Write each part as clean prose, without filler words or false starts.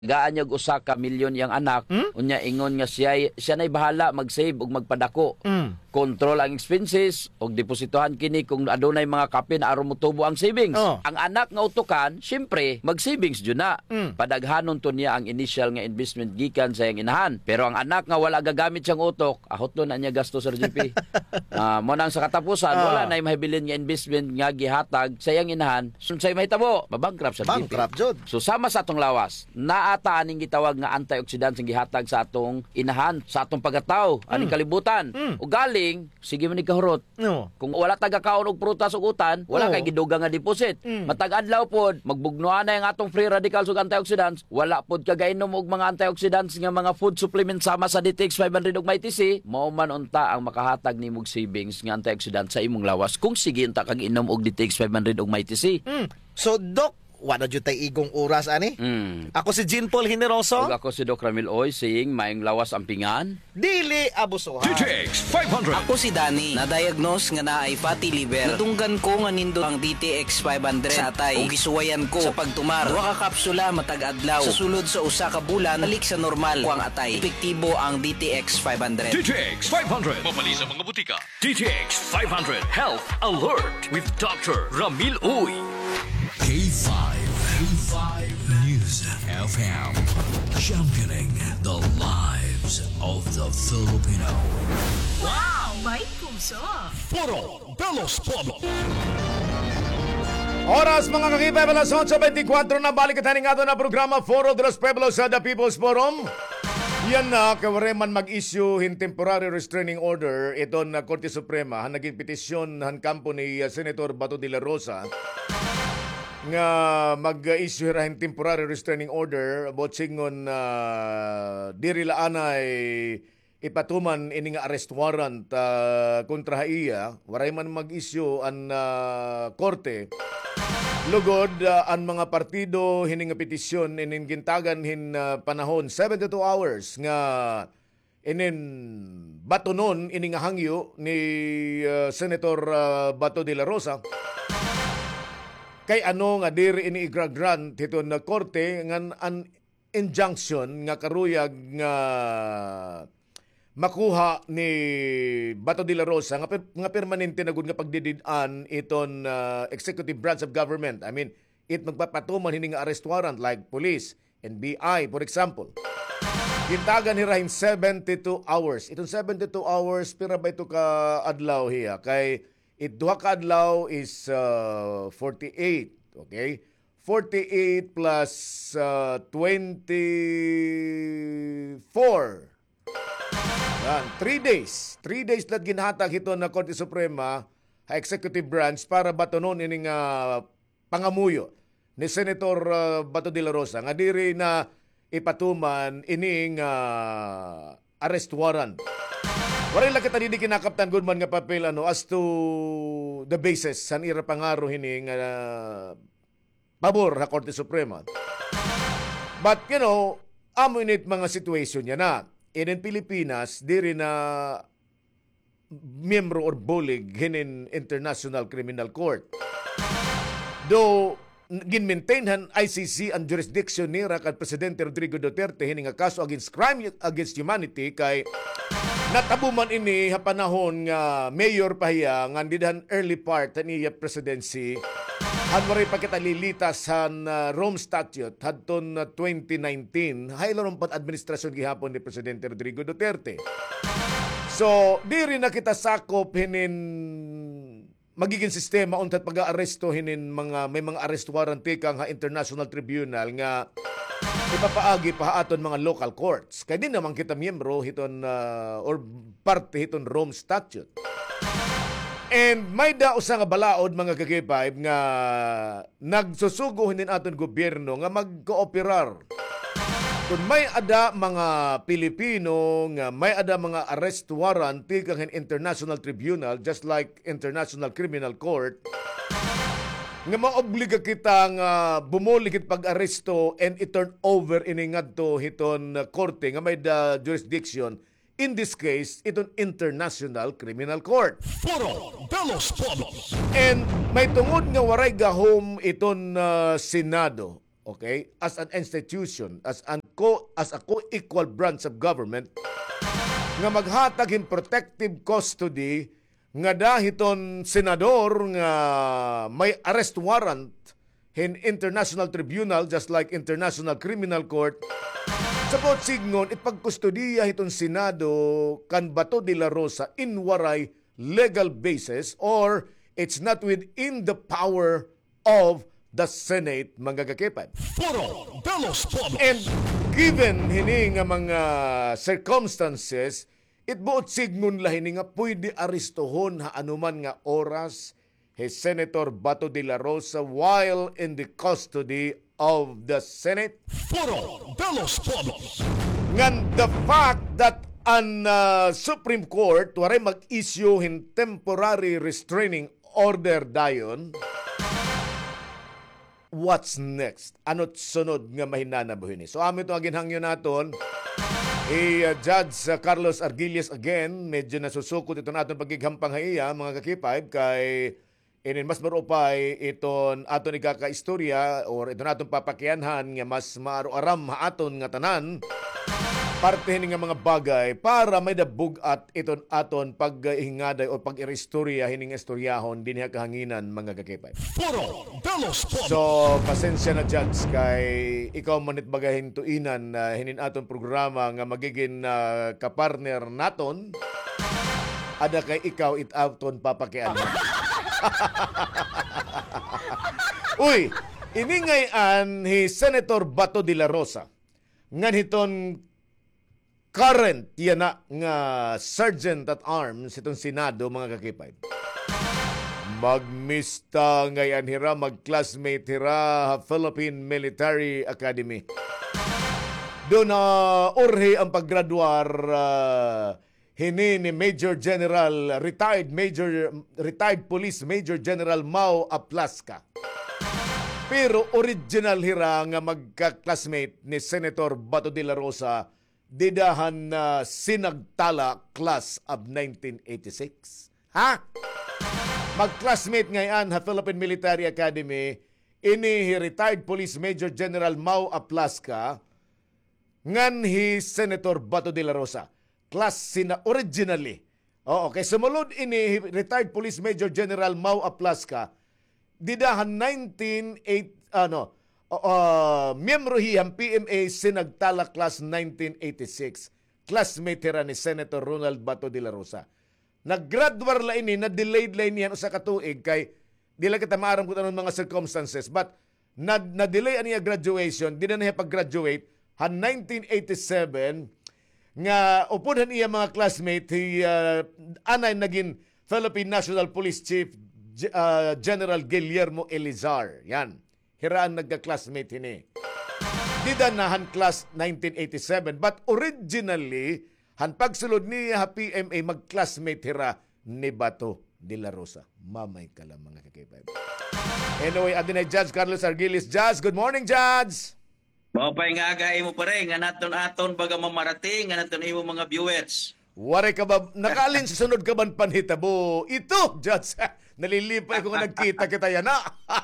Gaan yung usa ka milyon yang anak, unya ingon nga siya na'y bahala mag-save ug magpadako. Control ang expenses ug depositohan kini kung adunay mga kape na aron motubo ang savings. Ang anak nga utukan, syempre, mag-savings jud na. Padaghanon to niya ang initial nga investment gikan sa iyang inahan. Pero ang anak nga wala gagamit siyang utok, ahot na niya gasto, Sir JP. Mo nang sa katapusan, wala na mahibilin nga investment nga gihatag sa iyang inahan. Sunsay mahitabo, mabankrupt sa JP. Bankrupt jud. So sama sa atong lawas, naata aning gitawag nga antioxidants ang gihatag sa atong inahan, sa atong pagkatao, aning kalibutan. O galing, sige man ni kahurot. Kung wala taga-kaon og prutas ug utan, wala kay gidugang nga deposit. Matag adlaw pod, magbugnuan na ang atong free radicals ug antioxidants, wala pod kagainom og mga antioxidants nga mga food supplements sama sa DTX 500 ug MyTC, mao man unta ang makahatag nimog savings nga antioxidants sa imong lawas kung sige unta kag inom og DTX 500 ug MyTC. So, Doc, wala dyan tayo igong oras, ani? Ako si Jean Paul Hineroso. Ug ako si Doc Ramil Oy, saying maayong lawas ang pingan. Dili abusuhan. DTX 500. Ako si Danny, na-diagnose nga naay fatty liver. Natunggan ko nga nindot ang DTX 500 sa atay. O gisuwayan ko sa pagtumar. Duha ka kapsula matag adlaw. Sa sulod sa usa ka bulan, balik sa normal ko ang atay. Epektibo ang DTX 500. DTX 500. Mapali sa mga butika. DTX 500 Health Alert with Dr. Ramil Uy. K5 News FM, championing the lives of the Filipino. Wow! May puso! Foro de los Pueblos. Oras mga kakita, alas 8:24 na balik at haning ato na programa Foro de los Pueblos sa The People's Forum. Yan na, kawareman mag-issue hin temporary restraining order ito na Korte Suprema han naging petisyon han kampo ni Senator Bato de la Rosa nga mag-issue rahin temporary restraining order about singon diri laanay ipatuman ini nga arrest warrant kontra iya waray man mag-issue an korte lugod ang mga partido hining nga petisyon inin gintagan hin panahon 72 hours nga inin batonon ini nga hangyo ni Senator Bato de la Rosa kay ano nga diri ini igragran dito na korte ngan an injunction nga karuyag nga makuha ni Bato de la Rosa nga permanente na gud nga pagdidid-an iton executive branch of government. I mean, it magpapatuman hini nga arrest warrant like police, NBI for example. Gintagan hirahin 72 hours. Itong 72 hours pira ba ito ka adlaw hiya kay duha ka adlaw is 48, okay? 48 plus 24. Yan, 3 days. 3 days lang ginhatag ito na Korte Suprema, Executive Branch, para batonon ining pangamuyo ni Senator Bato de la Rosa. Nga diri na ipatuman ining arrest warrant. Waray lang kita hindi kinakaptan good man nga papel as to the basis san ira pangaro hining pabor sa Korte Suprema. But amo init mga situation niya na in Pilipinas diri na miyembro or bulig hinin International Criminal Court. Though gin-maintain han ICC ang jurisdiction ni kay Presidente Rodrigo Duterte hining nga kaso against crime against humanity kay natabuman ini ha panahon nga mayor pahiya nga didan early part ni presidency han maray pagkatalilitas han Rome Statute hadton 2019 haylo pat administrasyon gihapon ni Presidente Rodrigo Duterte. So diri na kita sakop hinin magiging sistema untat pag-aaresto hinin may mga arrest warrant kang international tribunal nga ipapaagi pa aton mga local courts. Kaya din naman kita miyembro hiton or parte hiton Rome Statute. And may usa nga balaod mga kakipayb nga nagsusugo hinin aton gobyerno nga mag-kooperar. Kung may ada mga Pilipino nga may ada mga arrest warrant kang international tribunal just like International Criminal Court nga maobliga kita nga bumuligit pag-aresto and i-turn over ini ngadto hiton korte nga may jurisdiction. In this case, itong International Criminal Court. Foro de los Pueblos. And may tungod nga waray gahom itong Senado. okay, as an institution, as a co-equal branch of government, nga maghatag in protective custody nga dahiton senador nga may arrest warrant in international tribunal just like International Criminal Court. Sa signon, ipagkustudiya itong Senado kan Bato de la Rosa in waray legal basis or it's not within the power of the Senate, mga kakipad. Foro de los Pueblos. And given hini nga mga circumstances, it buot signon la hini nga pwede aristohon ha anuman nga oras Senator Bato de la Rosa while in the custody of the Senate. Foro de los Pueblos. Ngan the fact that an Supreme Court waray mag-issue in temporary restraining order dayon, what's next? Ano't sunod nga mahinanabuhin ni? So amin ito aginhangyo naton Judge Carlos Arguelles again, medyo nasusukot ito natin pagighampang haiya mga kakipay kay inin mas marupay iton aton ikakaistorya or ito naton papakyanhan nga mas maaru-aram aton nga tanan parte nga mga bagay para may dabugat iton aton paghingaday o pag-iristorya hining istoryahon dinha kahanginan mga kakipay. Foro de los Pueblos. So, pasensya na Judge kay ikaw manit bagahin tuinan hinin aton programa nga magiging kapartner naton ada kay ikaw it aton papakyanhan. Uy, iningayan hi Senator Bato de la Rosa ngan hiton current yana nga Sergeant at Arms itong Senado mga kakipay. Magmista ngayon hira, mag-classmate hira Philippine Military Academy. Doon na urhi ang paggraduar hini ni Major General, retired Police Major General Mau Aplaska. Pero original hira nga magka-classmate ni Senator Bato de la Rosa didahan na Sinagtala Class of 1986. Ha? Mag-classmate ngayon ha Philippine Military Academy ini retired Police Major General Mau Aplaska ngan hi Senator Bato de la Rosa. Class sina originally. Okay, sumulod ini retired Police Major General Mau Aplaska didahan 1908 miyembro hiyang PMA Sinagtala Class 1986. Classmate hira ni Senator Ronald Bato de la Rosa. Nag-graduar la ini, na-delayed la ini sa katuig kay di lang kita maaram kung anong mga circumstances but na-delay niya graduation, di na niya pag-graduate han 1987 nga upunan niya mga classmate anay naging Philippine National Police Chief General Guillermo Elizar. Yan. Hiraan nagka-classmate hini. Di na han class 1987 but originally han pagsulod niya PMA mag-classmate hira ni Bato de la Rosa. Mamay ka lang mga kakipay. Anyway, adin ay Judge Carlos Arguelles. Judge, good morning Judge! Mapay nga agay mo pa rin, nga naton aton baga mamarating, nga naton imo mga viewers. Waray ka ba, nakaalin sa sunod ka ban panhitabo? Ito, Judge, nalilipay ko nga nagkita kita yan na.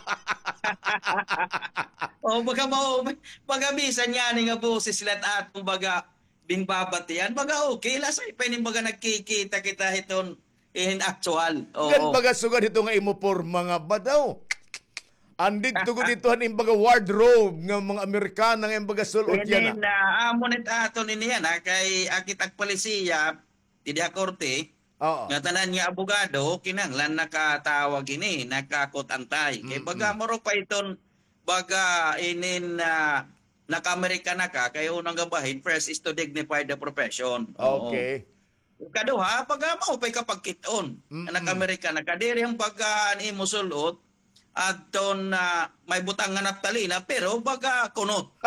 O baga bisan nga ni nga boses sila at atong baga bingbabatian, baga okay, lasay pa ni baga nagkikita kita hiton in actual. Gan baga sugad ito nga imo por mga badaw. Andit to dito han imbaga wardrobe ng mga Amerikana nga imbaga sulot yan. Amonit aton ini yan kay akitag palisiya ti korte. Nga tanan nga abogado kinanglan nakatawag ini nakakot antay. Kay baga moro pa iton baga inin naka-Amerikana ka kay unang gabahin first is to dignify the profession. Okay. Kaduha pag maupay kapag kiton. Naka-Amerikana ka diri ang baga ni mo sulot at doon may butang nga naptalina pero baga kunot.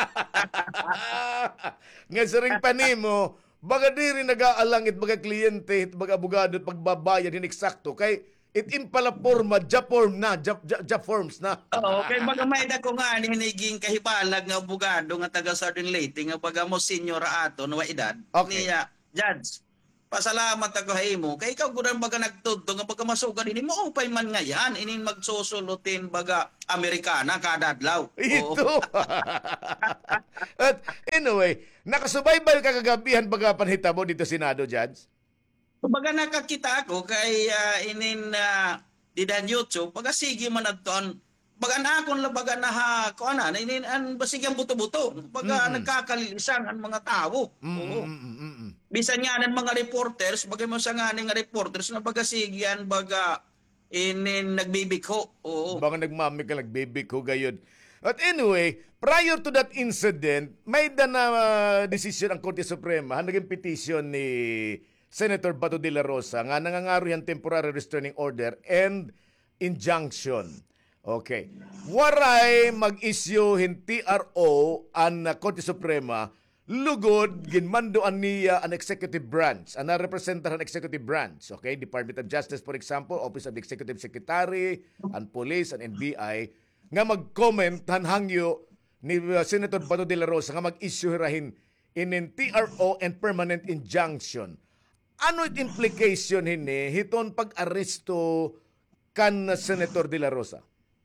Nga saring panimo, baga diri nag-aalangit baga kliyente, baga abogado at pagbabayad in eksakto kay itim pala forma, form na, forms na. Oo, kay baga may dako nga ni hiniging kahibalag nga abogado nga taga Southern Leyte nga baga mo senior aton wa edad. Okay. Niya, Judge, pasalamat ako sa imo. Kay ikaw gudan baga nagtudto nga baga masuga din mo upay man nga yan inin magsusulutin baga Amerikana kada adlaw. Ito. At anyway, nakasubaybay ka kagabihan baga panhitabo dito Senado, Judge? Baga nakakita ako kay inin didan YouTube, baga sige man adton. Baga na akon la baga na ha ko ana inin an basigyang buto-buto. Baga nagkakalilisan ang mga tao. Oo. Bisan nga ng mga reporters, bagay mo sa nga nga reporters na baga sigyan baga inin nagbibigho. Oo. Baka nagmami ka nagbibigho gayud. But anyway, prior to that incident, may decision ang Korte Suprema, naging petition ni Senator Bato de la Rosa nga nangangaro yan temporary restraining order and injunction. Okay. Waray mag-issue hin TRO ang Korte Suprema lugod ginmandoan niya ang executive branch, ang representahan ang executive branch. Okay, Department of Justice for example, Office of the Executive Secretary, ang Police, ang NBI nga mag-comment hanhangyo ni Senator Bato de la Rosa nga mag-issue rahin in TRO and permanent injunction. Ano it implication hini hiton pag-aresto kan Senator de la Rosa?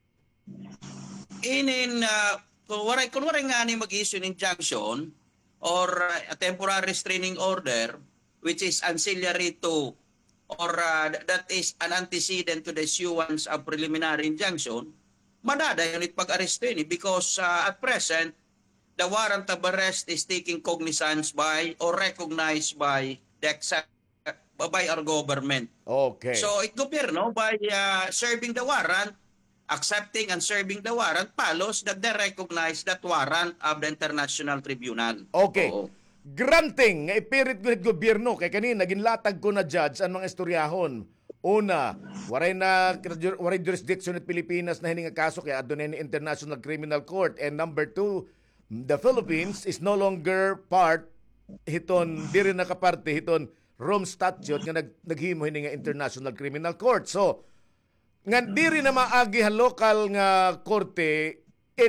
Inin kung waray nga ni mag-issue ng injunction or a temporary restraining order which is ancillary to or that is an antecedent to the issuance of preliminary injunction, madada yun pag-aresto yun because at present the warrant of arrest is taking cognizance by or recognized by the by our government. Okay. So it gobyerno by serving the warrant, accepting and serving the warrant follows that they recognize that warrant of the International Tribunal. Okay. Oo. Granting nga ipirit ko gobyerno kay kanina ginlatag ko na judge ang mga istoryahon. Una, waray jurisdiction at Pilipinas na hininga kaso kaya adunay ni International Criminal Court, and number 2, the Philippines is no longer part hiton diri nakaparte hiton Rome Statute nga naghimo hininga International Criminal Court. So nga diri na maagi ang local nga korte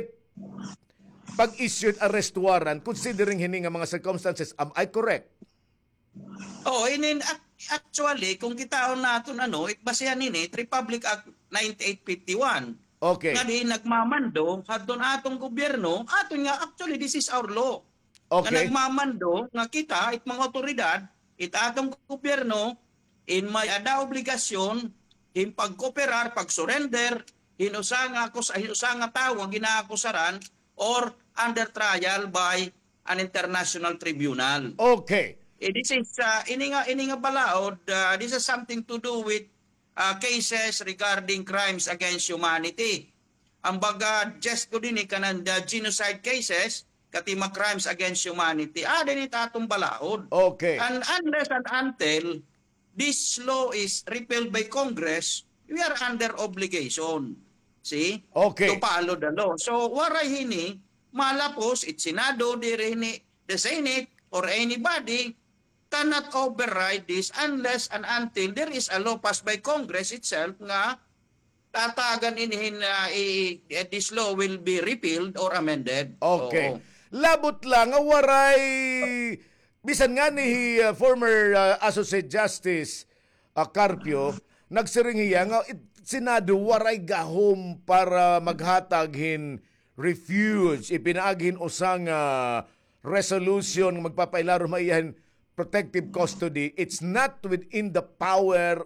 pag-issued arrest warrant considering hininga mga circumstances. Am I correct? Oh, actually kung kitaon naton basihan ini Republic Act 9851. Okay. Nga di nagmamando hadton atong gobyerno, aton nga actually this is our law. Okay. Nga nagmamando nga kita mga otoridad atong gobyerno in may ada obligasyon in pagkooperar, pag-surrender, hinusanga tao ang ginaakusaran or under trial by an international tribunal. Okay. This is ini nga balaod, this has something to do with cases regarding crimes against humanity. Ang baga just ko din kanan genocide cases katima crimes against humanity. Din itatong balaod. Okay. And unless and until this law is repealed by Congress, we are under obligation. See? Okay. To follow the law. So, waray hini, malapos, it's Senado, the Senate, or anybody cannot override this unless and until there is a law passed by Congress itself nga tatagan inihin this law will be repealed or amended. Okay. Oo. Labot lang nga waray bisan nga ni former Associate Justice Carpio nagsiringiya nga Senado waray gahom para maghataghin refuge ipinaaghin usang resolution magpapailaro maiyan protective custody. It's not within the power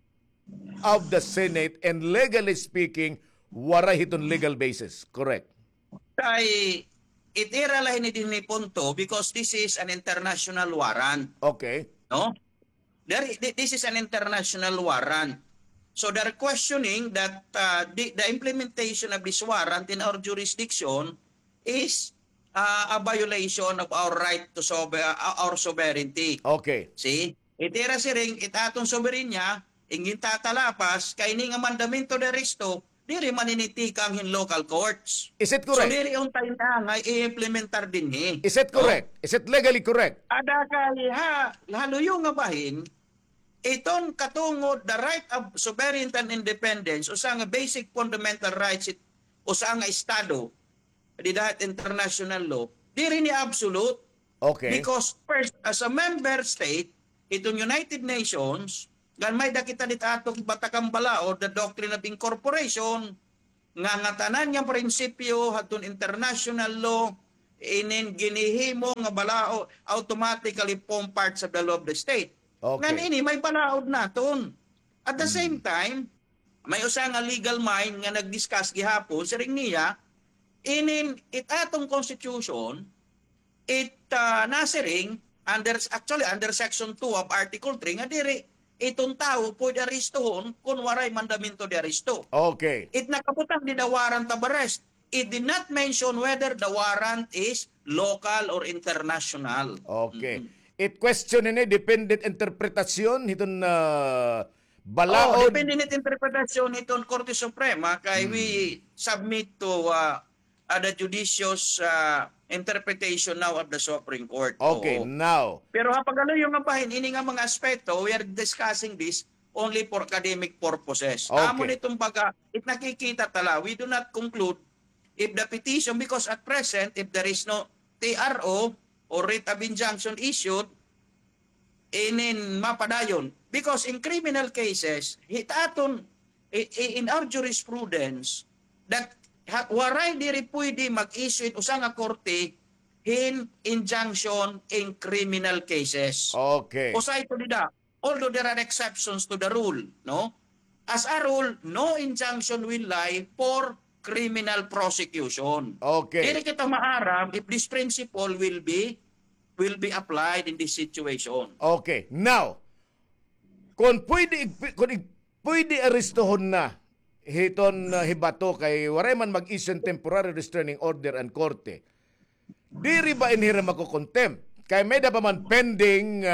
of the Senate and legally speaking waray hiton legal basis. Correct? Kay itira lahin din ni punto because this is an international warrant. Okay. No? This is an international warrant. So they're questioning that the implementation of this warrant in our jurisdiction is a violation of our right to our sovereignty. Okay. See? Itira si ring itatong soberenya ingin tatalapas kay ning mandamento de resto diri maninitikang in local courts. Is it correct? So diri yung tayo na i-implementar din Is it correct? Is it legally correct? Ada kay haluyong nga bahin iton katungod the right of sovereignty and independence usa nga basic fundamental rights usa nga estado di dahat international law diri ni absolute. Okay. Because first as a member state itong United Nations, gan may dakita dit atong batakang balao, the doctrine of incorporation, nga tanan nga prinsipyo hatun international law, inin ginihimo nga balao automatically form parts of the law of the state. Okay. Ngan ini may balaod naton. At the same time, may usa nga legal mind nga nag-discuss gihapon sa ring niya, inin atong constitution, nasiring under section 2 of article 3 nga diri itong tao pwede aristohon kung waray mandamento de aristo. Okay. It nakabutang di the warrant of arrest. It did not mention whether the warrant is local or international. Okay. It question ini dependent interpretasyon hiton balaod. Dependent interpretasyon itong Korte Suprema kay we submit to the judicious interpretation now of the Supreme Court. Okay, now. Pero kapag ano yung mabahin, ini nga mga aspeto, we are discussing this only for academic purposes. Okay. Amo nitong it nakikita tala, we do not conclude if the petition, because at present, if there is no TRO or writ of injunction issued, inin mapadayon. Because in criminal cases, in our jurisprudence, that waray diri pwede mag-issue usa nga korte in injunction in criminal cases. Okay. Usa ito dida, although there are exceptions to the rule, no? As a rule, no injunction will lie for criminal prosecution. Okay. Dili kita maaram if this principle will be applied in this situation. Okay. Now, kung pwede aristohon na hiton hibato kay waray man mag-issue temporary restraining order ang korte, diri ba inhiram ako contempt? Kay may pa man pending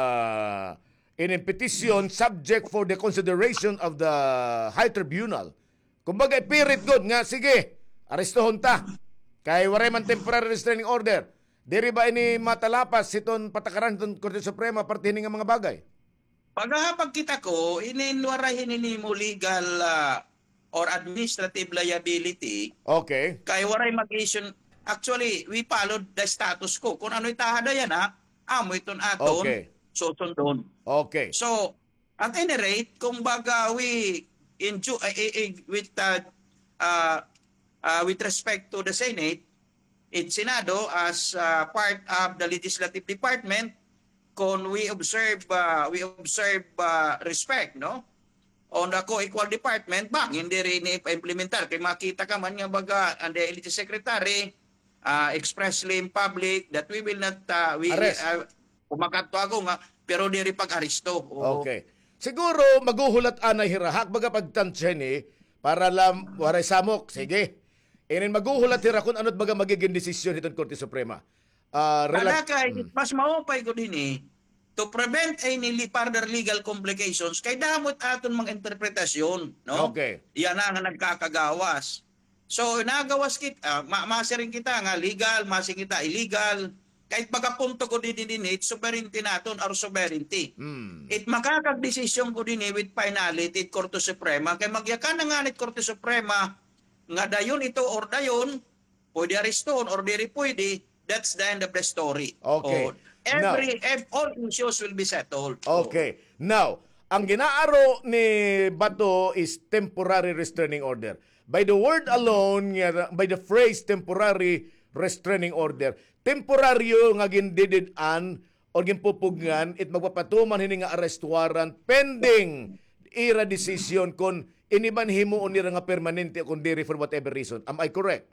in petition subject for the consideration of the High Tribunal. Kumbaga ipirit good nga, sige, aristohon ta. Kay waray man temporary restraining order. Diri ba ini matalapas siton patakaran itong Korte Suprema partinin nga mga bagay? Paghahapag kita ko, ininwaray mo legal or administrative liability. Okay. Kay waray mag-issue. Actually, we followed the status quo. Kung ano itahada yan amo iton aton, Okay. susundon. Okay. So, at any rate, kung baga we with respect to the Senate, Senado as part of the legislative department, kung we observe respect, no? On the co-equal department, hindi rin ipa-implementar. Kaya makita ka man nga baga, and the Elite Secretary expressly in public that we will not, kumakato ako nga, pero di rin pag-aristo. Okay. Siguro maguhulat anay hirahak baga pagtansya ni para lang waray samok. Sige. Inin maguhulat hira kung ano't baga magiging desisyon itong Korte Suprema. Mas maupay ko din to prevent any further legal complications kay damot aton mga interpretasyon, no? Okay. Yan nga nagkakagawas. So nagawas kita, masiring kita nga legal, masing kita illegal. Kahit magapunto ko din sovereignty naton or sovereignty. It makakagdesisyon ko din with finality Korte Suprema. Kay magyakan na nga ni Korte Suprema nga dayon ito or dayon, pwede ariston or diri pwede, that's the end of the story. Okay. All issues will be settled. Okay. Now, ang ginaaro ni Bato is temporary restraining order. By the word alone, by the phrase temporary restraining order, temporaryo nga gindididan o ginpupugngan it magpapatuman hini nga arrest warrant pending ira decision kung iniban himuon nila nga permanente kung diri for whatever reason. Am I correct?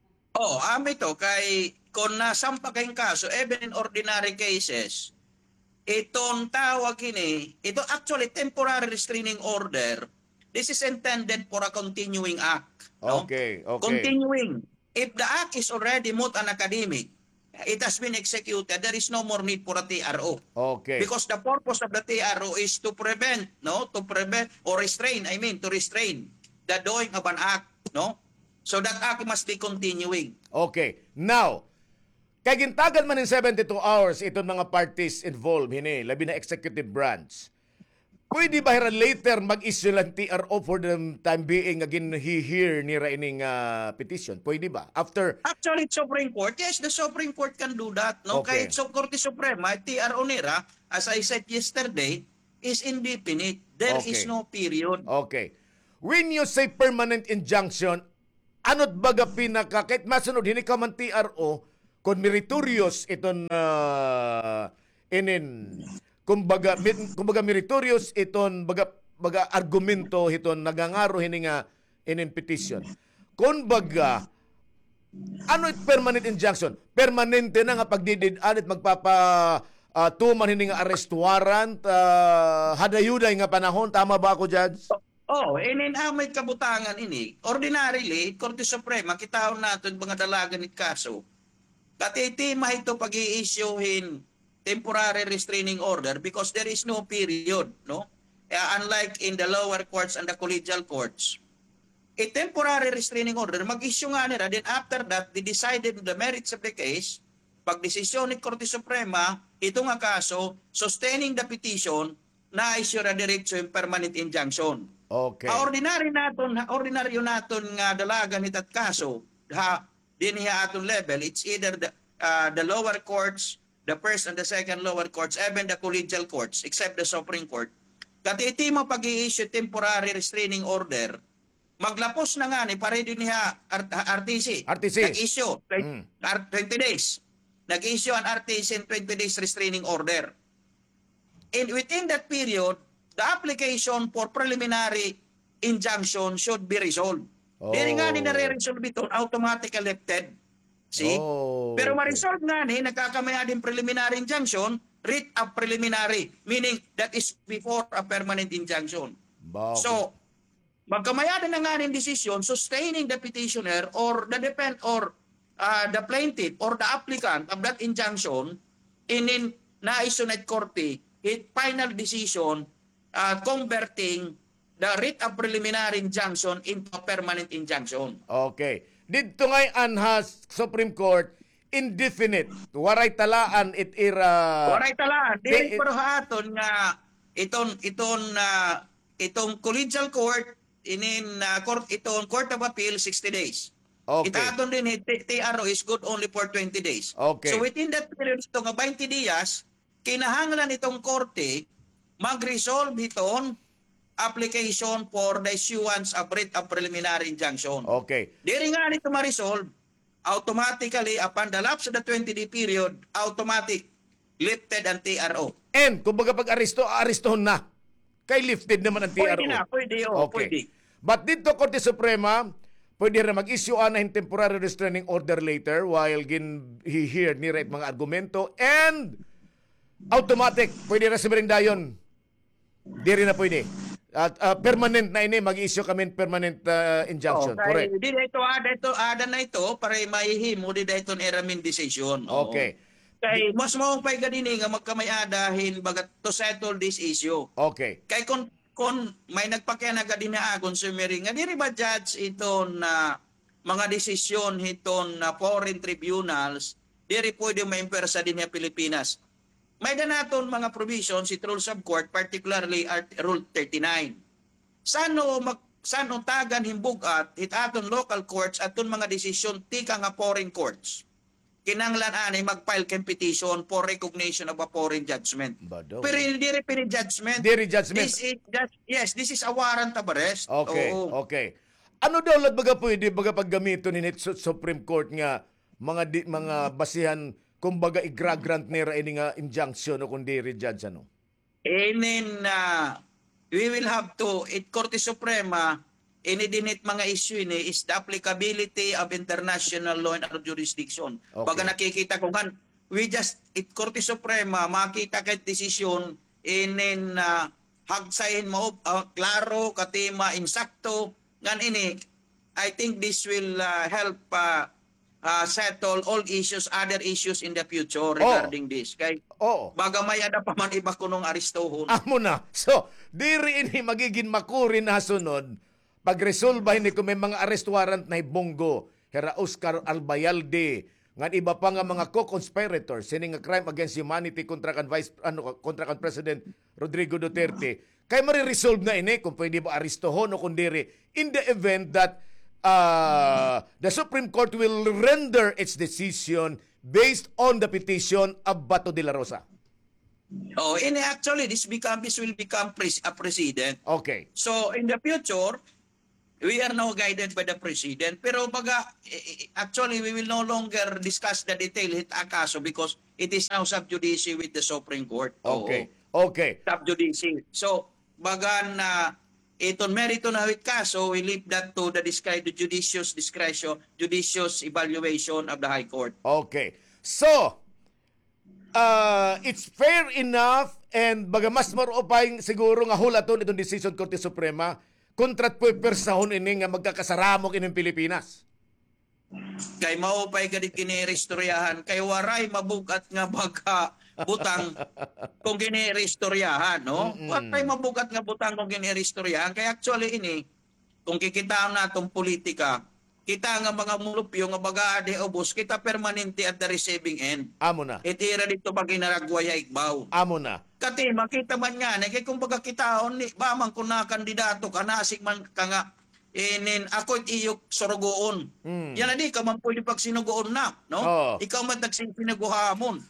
Ito kay kung nasampa kayong kaso, even in ordinary cases, itong tawag ito actually temporary restraining order, this is intended for a continuing act. No? Okay. Continuing. If the act is already moot and academic, it has been executed, there is no more need for a TRO. Okay. Because the purpose of the TRO is to prevent or restrain the doing of an act, no? So that act must be continuing. Okay. Now, kay gintagan man in 72 hours itong mga parties involved labi na executive branch. Pwede ba hira later mag-issue lang TRO for the time being again he-hear nira ining petition? Pwede ba? After Actually, Supreme Court, yes, the Supreme Court can do that. No? Okay. Kahit Korte Suprema, TRO nira, as I said yesterday, is indefinite. There Okay. is no period. Okay. When you say permanent injunction, ano't baga pinaka, kahit masunod, hindi ka man TRO, kung meritorious iton kumbaga meritorious iton baga argumento iton nagangaro hini nga inin petition. Kumbaga, ano it permanent injunction? Permanente na nga pagdidid-anit tuman hini nga arrest warrant, hadayuday nga panahon. Tama ba ako, Judge? Inin may kabutangan ini. Ordinarily, Korte Suprema, kitahon natin mga dalagan ni kaso. Katitima ito pag-i-issuehin temporary restraining order because there is no period, no? Unlike in the lower courts and the collegial courts, a temporary restraining order, mag-issue nga nila, then after that, they decided the merits of the case, pag-desisyon ni Korte Suprema, ito nga kaso, sustaining the petition, na-issue na diretso yung permanent injunction. Okay. Ordinaryo naton nga dalagan itat kaso, din hiya aton level, it's either the lower courts, the first and the second lower courts, even the collegial courts, except the Supreme Court. Katiti mo pag-i-issue temporary restraining order, maglapos na nga ni pare din niya RTC. Nag-issue 20 days. Nag-issue ang RTC in 20 days restraining order. And within that period, the application for preliminary injunction should be resolved. Dili nga ni nare-resolve ito, automatically elected. See? Pero ma-resolve nga ni, nagkakamaya din preliminary injunction, writ of preliminary, meaning that is before a permanent injunction. So, magkamaya din na nga ng decision sustaining the petitioner or the the plaintiff or the applicant of that injunction in naisunod korte, final decision converting the writ of preliminary injunction into a permanent injunction. Okay. Dito ngay anhas Supreme Court, indefinite. Waray talaan it ira. Waray talaan. Di pero haton nga itong collegial court Court of Appeal 60 days. Okay. Itaton din TRO is good only for 20 days. Okay. So within that period ito nga 20 días, kinahanglan itong korte mag-resolve itong application for the issuance of writ of preliminary injunction. Okay. Diri nga nito ma-resolve, automatically upon the lapse of the 20-day period, automatic lifted ang TRO. And kumbaga pag arrestohon na. Kay lifted naman ang TRO. Pwede. Pwede. But dito Korte Suprema, pwede rin mag-issue ng temporary restraining order later while he-hear ni right mga argumento and automatic, pwede rin sa dayon. Di rin na pwede. At permanent na ini, mag-issue kami permanent injunction. Correct. Di dito, ada na ito, para mahihimo, di dito eramin decision. Okay. Kay mas mo pa ganini nga magkamay-adahin bagat to settle this issue. Okay. Kay kung may nagpakya na din na consumer nga diri ba judge ito na mga desisyon ito na foreign tribunals diri pwede maimpersa din sa Pilipinas. May danaton mga provisions it rules of court, particularly Rule 39. Sano tagan himbugat hitaton local courts aton mga desisyon tika nga foreign courts. Kinanglan ani mag-file kang petition for recognition of a foreign judgment. Pero hindi rin judgment. This is a warrant of arrest. Okay, okay. Ano daw lat baga pwede baga paggamiton ni Supreme Court nga mga basihan kumbaga i-grant nira ini nga injunction o kundi judge ano? And then we will have to Korte Suprema inidinit mga issue ini is the applicability of international law and our jurisdiction. Okay. Pag nakikita ko kan, Korte Suprema, makita kay decision inin hagsayin mo, klaro, katima, insakto, ngan ini, I think this will help settle all issues, other issues in the future regarding this. Kay, bagamay ada pa man iba kunong aristohon. Amo na. So, diri ini magiging makurin na sunod pag-resolbahin ni kung may mga arrest warrant na ibonggo, Hera Oscar Albayalde, ngan iba pa nga mga co-conspirators sini nga crime against humanity kontra kan President Rodrigo Duterte. Kay mari-resolve na ini kung pwede ba aristohon o kundiri in the event that the Supreme Court will render its decision based on the petition of Bato de la Rosa. Oh, and actually this will become a president. Okay. So in the future, we are now guided by the president. Pero actually we will no longer discuss the detail hit akaso because it is now sub judice with the Supreme Court. Okay. Oo. Okay. Sub judice. So baga na iton merito na hit kaso, we leave that to the judicious discretion, judicious evaluation of the High Court. Okay. So, it's fair enough and baga mas maruopay siguro nga hulaton itong decision Korte Suprema kontra pwersahon ini nga magkakasaramok ining Pilipinas. Kay maupay gadi kinirestoryahan kay waray mabugat nga baga butang kung ginirestoryahan, no? Waray mabugat nga butang kung ginirestoryahan kay actually ini kung kikitaan natong politika kita nga mga mulupyo nga baga ade obos kita permanente at the receiving end. Amo na. Itira dito pag inaragwaya ikbaw. Amo na. Kati makita man nga kay kung baga kitaon ni ba man kun na kandidato ka nasig man ka nga inin ako iyok sorogoon. Yan na di ka man pwede pag sinugoon na, no? Oh. Ikaw man tagsinaguhamon.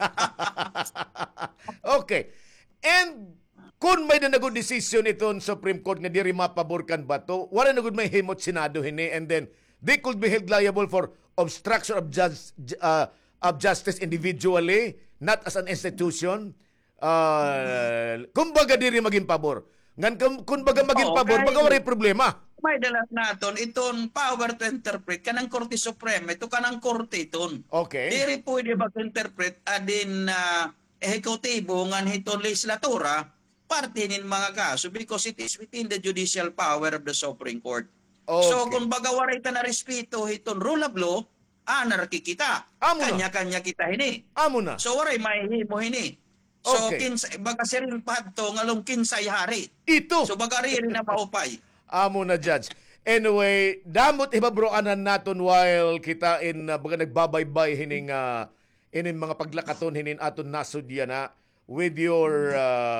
Okay. And kung may na decision itong Supreme Court nga diri mapaborkan ba to, wala na gud may himot Senado hini and then they could be held liable for obstruction of justice individually, not as an institution. Kumbaga diri maging pabor. Ngan kumbaga maging pabor, baga waray problema. May dalat naton iton power to interpret kanang Korte Suprema, ito kanang korte iton. Okay. Diri pwede mag-interpret adin ehekutibo ngan hiton legislatura parte nin mga kaso because it is within the judicial power of the Supreme Court. Okay. So kung baga waray ta na respeto hiton rule of law, anarki kita. Amo na. Kanya-kanya kita hini. Amo na. So waray mahihimo hini. So Okay. baga sirin padto ngalong kinsay hari. Ito. So baga rin na maupay. Amo na, Judge. Anyway, damot ibabroanan naton while kita baga nagbabaybay hining inin mga paglakaton hinin aton nasod na with your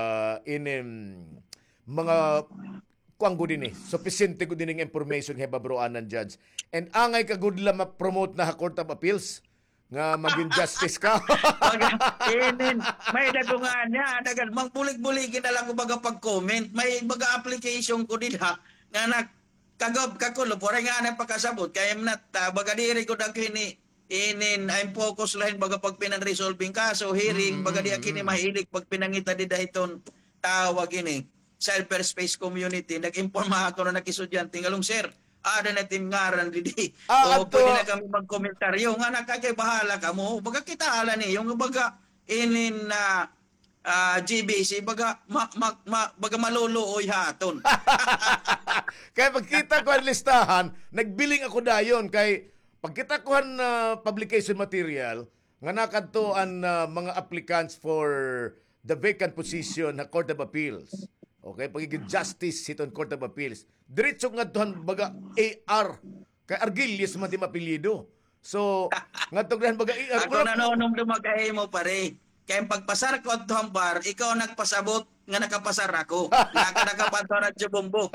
mga kuanggo din sufficient ko din information nga ibabroanan, Judge. And angay ka good lang ma-promote na Court of Appeals nga maging justice ka. Inin, may dagungan niya, dagan magbulig-buligin na lang ko baga pag-comment. May baga application ko nila nga kagab kakulo pore nga na pagkasabot kay baga diri ko dag kini inin I'm focus lain baga pag pinan-resolving kaso hearing baga di kini mahilig pag pinangita di dahiton tawag ini cyberspace community nag-imporma ako na nakisudyante ngalong sir ada na team ngaran di o pwede na kami magkomentaryo nga nakakay bahala ka mo baga kita hala ni yung baga inin na GBC baga baga maluluoy haton. Kaya pagkita ko ang listahan, nagbiling ako dayon kay pagkita ko ang publication material nga nakadto ang mga applicants for the vacant position na Court of Appeals. Okay, pagiging justice siton Court of Appeals. Diretso nga tuhan baga AR kay Argilius man di mapilido. So, nga tugran baga ako nanonong dumagay mo pare. Kaya pagpasar ko at hambar, ikaw nagpasabot nga nakapasar ako. Nakapasar at jabombo.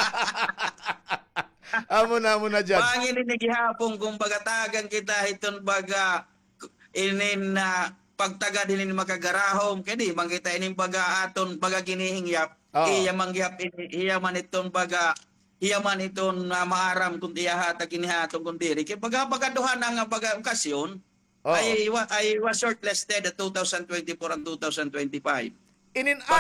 Amo na, Judge. Pangin inigihapong kung bagatagan kita iton baga inin na pagtaga din makagarahom. Kaya di, mangkita inin baga aton baga ginihingyap. Iya manggihap, iya man iton baga iya man iton maaram kung iyahata ginihatong kung diri. Kaya baga duhan nga baga okasyon, I was shortlisted at 2024 and 2025.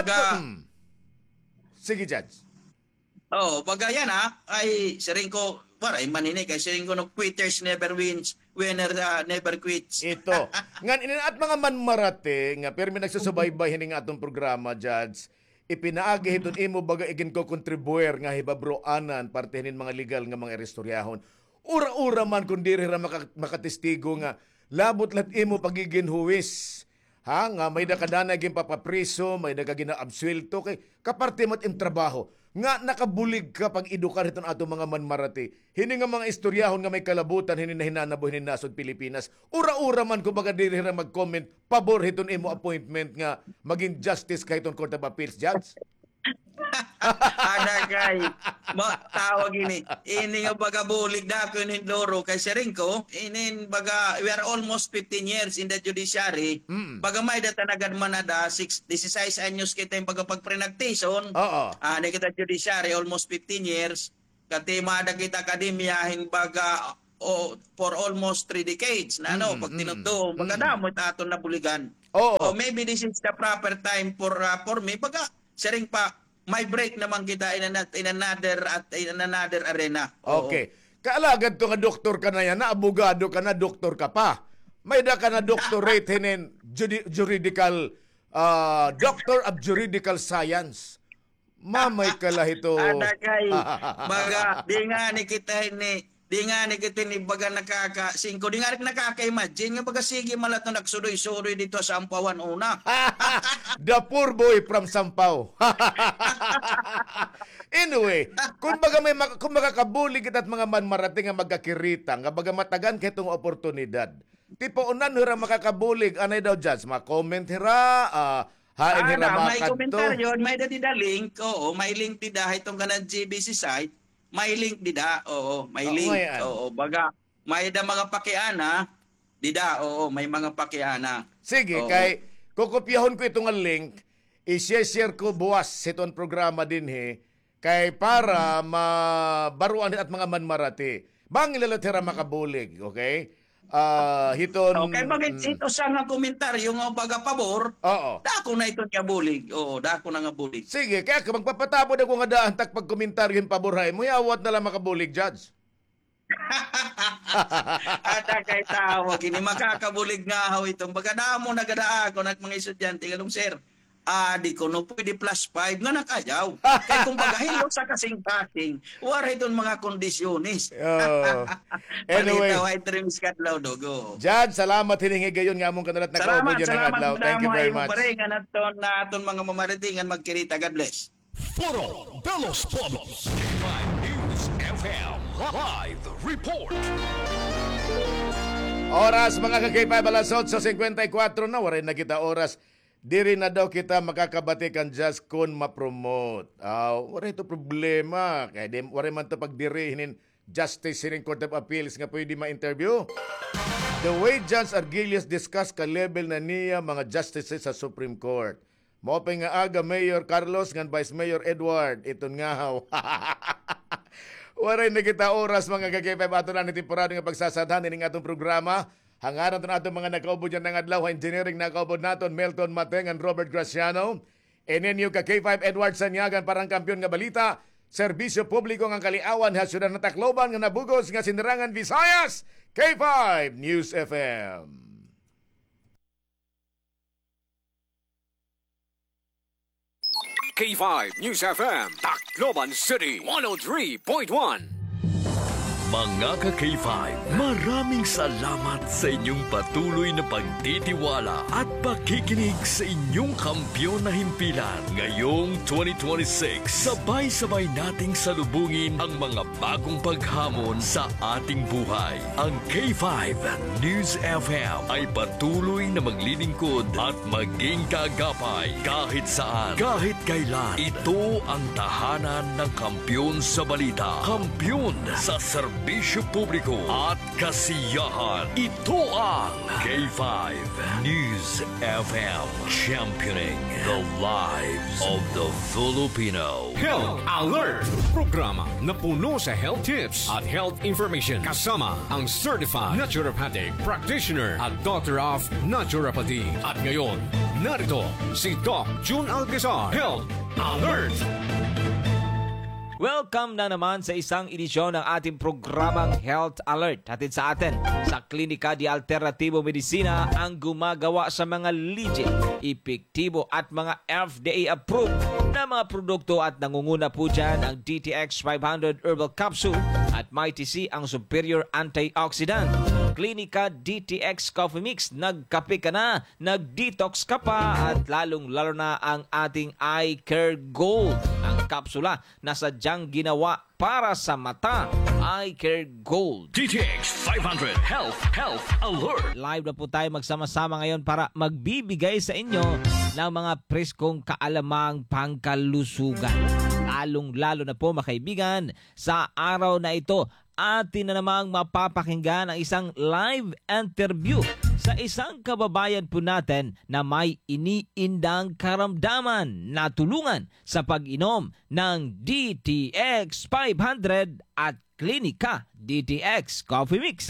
Sige, Judge. Baga yan ay siring ko, paray maninig, ay siring ko no quitters never wins, winner never quits. Ito. Ngan at mga manmarate, nga pero may nagsusubaybay hining atong programa, Judge, ipinaagi hiton imo baga igin ko kontribuer nga hibabroanan parte hinin mga legal nga mga erestoryahon. Ura-ura man kung diri ra makatestigo nga labot lat imo pagiging huwis. Nga may nakadana gin papapriso, may nagagina-absuelto kay kaparte mat im trabaho. Nga nakabulig ka pag edukar hiton ato mga manmarati. Hini nga mga istoryahon nga may kalabutan hini na hinanabo hini nasod Pilipinas. Ura-ura man kumbaga diri ra mag-comment pabor hiton imo appointment nga maging justice kay hiton Court of Appeals, Judge. Ada kay tawag ini nga baga bulig na ko inin loro kay Seringko inin baga we are almost 15 years in the judiciary baga may datanagad manada 16 anyos kita yung baga pagprenagtison ni kita judiciary almost 15 years kati mada kita akademyahin baga for almost 3 decades na pag tinuto baga damot aton na buligan maybe this is the proper time for me baga Sering pa may break naman kita in another arena. Okay. Kaalagad to nga doktor ka na yan, na abogado ka na, doktor ka pa. May da ka na doctorate in juridical, Doctor of Juridical Science. Mamay ka lah ito. Ada kay, baga, di nga ni kita ni baga nakaka-5, di nga nakaka-imagine, nga baga sige malat na nagsudoy-sudoy dito sa Ampawan una. The poor boy from Sampaw. Anyway, kung makakabulig kita at mga manmarating nga magkakirita, nga baga matagan kitong oportunidad. Tipo unan hira makakabulig, anay daw judge, ma-comment hira, hain hira may komentaryo, may da link, may link dida itong ganang GBC site, may link dida, may link, baga, may da mga pakiana, dida, may mga pakiana. Sige, kay kukopyahon ko itong link, i-share ko buwas itong programa din kay para mabaruan at mga manmarati. Bang ilalatira makabulig, okay? Hiton okay, bakit ito sa nga komentaryo nga baga pabor? Dako na ito nga bulig. Dako na nga bulig. Sige, kaya ka magpapatapod ako nga daan tak pagkomentaryo yung paborhay mo, yawat na lang makabulig, Judge. Ata kay tawag ini makakabulig nga ho itong baga damo nagadaa ko nag mga estudyante kalong sir. Di ko no pwede +5 nga nakayaw. Kaya kung bagahilo sa kasing-kasing, wala itong mga kondisyonis. Anyway, Judge, salamat hiningi gayon nga among kanalat na kaubo dyan ng adlaw. Thank you very much. Salamat na aton mga mamaratingan magkirita. God bless. Foro de los Pueblos. News FM Live Report. Oras mga kakipay balas 8:54 na. Warin na kita oras. Diri na daw kita makakabatikan just kung ma-promote. Wala ito problema. Kaya wala man ito pagdirihinin Justice in Court of Appeals nga pwede ma-interview. The way Judge Argilius discuss ka-level na niya mga justices sa Supreme Court. Mopay nga aga Mayor Carlos ngan Vice Mayor Edward. Ito nga haw. Wala na kita oras mga kakipay. Ato na ni temporado nga pagsasadhan ng atong programa. Hangaran ito natin mga nakaubo dyan ng adlaw, engineering nakaubo natin, Melton Mateng and Robert Graciano. Eninyo ka K5 Edward Sanyagan parang kampiyon nga balita. Serbisyo publiko ng kaliawan, hasyudan na Tacloban nga nabugos nga sinirangan Visayas. K5 News FM. K5 News FM, Tacloban City, 103.1. Mga ka-K5, maraming salamat sa inyong patuloy na pagtitiwala at pakikinig sa inyong kampyon na himpilan. Ngayong 2026, sabay-sabay nating salubungin ang mga bagong paghamon sa ating buhay. Ang K5 News FM ay patuloy na maglilingkod at maging kaagapay kahit saan, kahit kailan. Ito ang tahanan ng kampyon sa balita, kampyon sa serbisyo publiko at kasiyahan. Ito ang K5 News FM, championing the lives of the Filipino. Health Alert! Programa na puno sa health tips at health information kasama ang certified naturopathic practitioner at Doctor of Naturopathy. At ngayon, narito si Doc June Alcazar. Health Alert! Welcome na naman sa isang edisyon ng ating programang Health Alert. Hatid sa atin sa Klinika de Alternativo Medicina ang gumagawa sa mga legit, epektibo at mga FDA-approved na mga produkto at nangunguna po dyan ang DTX 500 Herbal Capsule at MyTC ang Superior Antioxidant. Klinika DTX Coffee Mix, nagkape ka na, nag-detox ka pa at lalong-lalo na ang ating Eye Care Gold. Ang kapsula na sadyang ginawa para sa mata. Eye Care Gold. DTX 500 Health Alert. Live na po tayo magsama-sama ngayon para magbibigay sa inyo ng mga preskong kaalamang pangkalusugan. Lalong-lalo na po mga kaibigan, sa araw na ito, atin na namang mapapakinggan ang isang live interview sa isang kababayan po natin na may iniindang karamdaman na tulungan sa pag-inom ng DTX 500 at Klinika DTX Coffee Mix.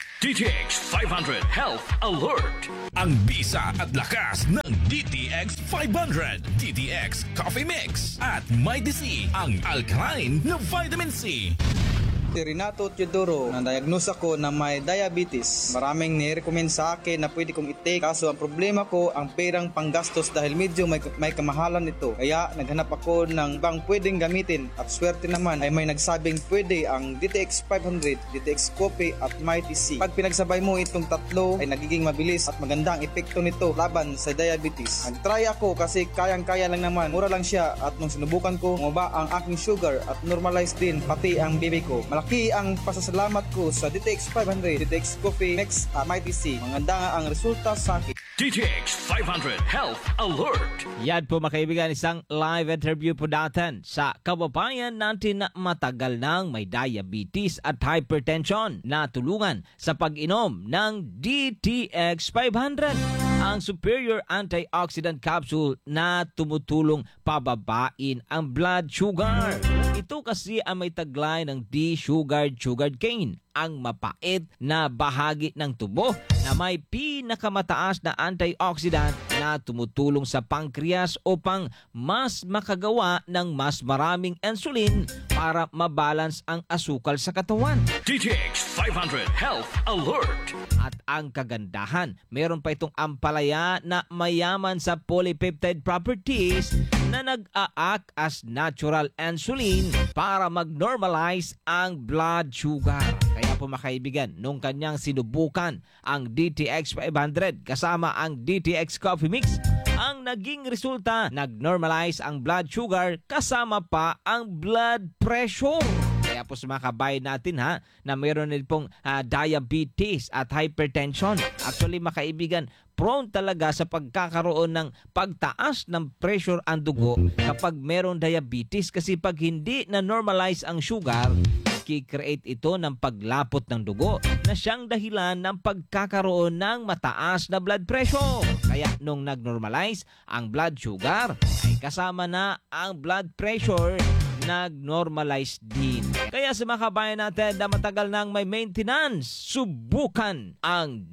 DTX 500 Health Alert. Ang bisa at lakas ng DTX 500, DTX Coffee Mix at MyDC, ang alkaline na vitamin C. Si Renato Teodoro, na-diagnose ako na may diabetes. Maraming ni-recommend sa akin na pwede kong i-take. Kaso ang problema ko, ang perang panggastos dahil medyo may kamahalan nito. Kaya naghanap ako ng bang pwedeng gamitin. At swerte naman ay may nagsabing pwede ang DTX 500, DTX Coffee at MyTC. Pag pinagsabay mo itong tatlo ay nagiging mabilis at maganda ang epekto nito laban sa diabetes. Nag-try ako kasi kayang-kaya lang naman. Mura lang siya at nung sinubukan ko, bumaba ang aking sugar at normalized din pati ang bibi ko. Malaki ang pasasalamat ko sa DTX 500, DTX Coffee Mix at MyTC. Maganda nga ang resulta sa akin. DTX 500 Health Alert. Yan po mga kaibigan, isang live interview po natin sa kababayan natin na matagal nang may diabetes at hypertension na tulungan sa pag-inom ng DTX 500. Ang superior antioxidant capsule na tumutulong pababain ang blood sugar. Ito kasi ang may taglay ng D-sugared sugarcane, ang mapait na bahagi ng tubo na may pinakamataas na antioxidant na tumutulong sa pancreas upang mas makagawa ng mas maraming insulin para mabalance ang asukal sa katawan. DTX 500 Health Alert. At ang kagandahan, meron pa itong ampalaya na mayaman sa polypeptide properties na nag-a-act as natural insulin para mag-normalize ang blood sugar. Kaya po mga kaibigan, nung kanyang sinubukan ang DTX 500 kasama ang DTX Coffee Mix, ang naging resulta, nag-normalize ang blood sugar kasama pa ang blood pressure. Kaya po sa mga kabayan natin na mayroon din pong diabetes at hypertension. Actually mga kaibigan, prone talaga sa pagkakaroon ng pagtaas ng pressure ang dugo kapag mayroon diabetes kasi pag hindi na normalize ang sugar, i-create ito ng paglapot ng dugo na siyang dahilan ng pagkakaroon ng mataas na blood pressure. Kaya nung nag-normalize ang blood sugar, ay kasama na ang blood pressure, nag-normalize din. Kaya sa mga kabayan natin na matagal nang may maintenance, subukan ang